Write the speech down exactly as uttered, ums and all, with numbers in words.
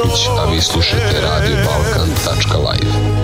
Daško i Mlađa, a vi slušate radio balkan tačka live.